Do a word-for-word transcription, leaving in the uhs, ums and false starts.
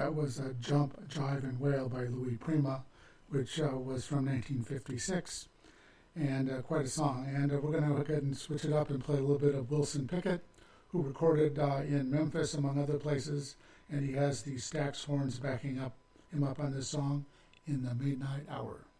That was a Jump, Jive, and Wail by Louis Prima, which uh, was from nineteen fifty-six, and uh, quite a song. And uh, we're going to go ahead and switch it up and play a little bit of Wilson Pickett, who recorded uh, in Memphis, among other places, and he has the Stax horns backing up him up on this song, In the Midnight Hour.